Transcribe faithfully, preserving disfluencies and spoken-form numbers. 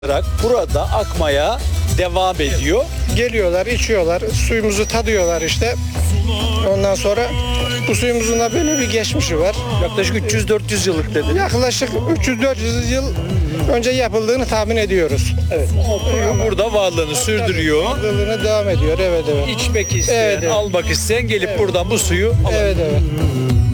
olarak burada akmaya devam ediyor. Geliyorlar, içiyorlar, suyumuzu tadıyorlar işte. Ondan sonra bu suyumuzun da böyle bir geçmişi var. Yaklaşık üç yüz dört yüz yıllık dedi. Yaklaşık üç yüz dört yüz yıl önce yapıldığını tahmin ediyoruz. Evet. Kuyu burada varlığını sürdürüyor. Varlığına devam ediyor, evet evet. İçmek isteyen, Evet, evet. almak isteyen gelip buradan bu suyu alabilir. Evet evet.